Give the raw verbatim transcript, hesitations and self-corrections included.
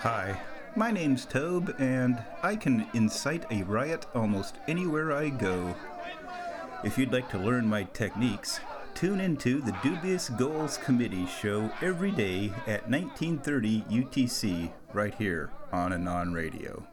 Hi, my name's Tobe, and I can incite a riot almost anywhere I go. If you'd like to learn my techniques, tune into the Dubious Goals Committee show every day at nineteen thirty U T C right here on Anon Radio.